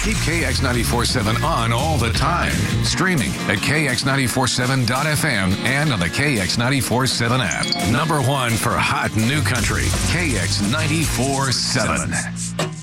Keep KX947 on all the time. Streaming at KX947.FM and on the KX947 app. Number one for hot new country, KX947.